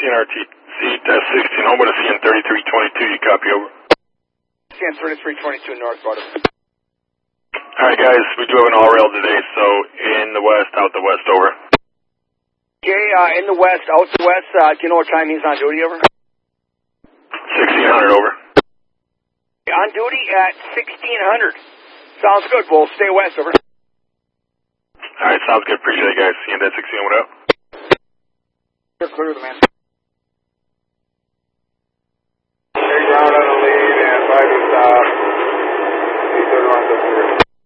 CNRTC, Test 16, home with a CN 3322, you copy over. CN 3322 northbound. Alright guys, we do have an all-rail today, so in the west, out the west, over. Okay, in the west, out the west, do you know what time he's on duty, over? 1600, over. On duty at 1600. Sounds good, we'll stay west, over. Alright, sounds good, appreciate it guys. CN 16, what up? You're clear, the man.